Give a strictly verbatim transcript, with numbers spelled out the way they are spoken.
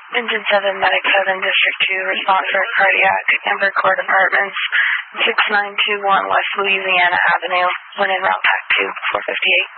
Engine seven, Medic seven, District two, respond for cardiac, Amber Court Apartments, six nine two one West Louisiana Avenue, when in route pack two, four fifty-eight.